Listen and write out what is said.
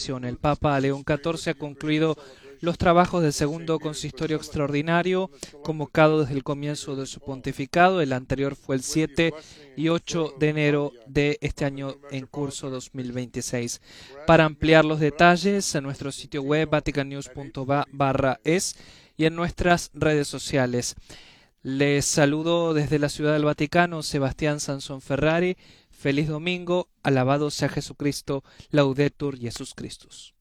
bendición. El Papa León XIV ha concluido los trabajos del segundo consistorio extraordinario, convocado desde el comienzo de su pontificado. El anterior fue el 7 y 8 de enero de este año en curso 2026. Para ampliar los detalles, en nuestro sitio web vaticannews.va/es y en nuestras redes sociales. Les saludo desde la Ciudad del Vaticano, Sebastián Sansón Ferrari. Feliz domingo, alabado sea Jesucristo, Laudetur Jesus Christus.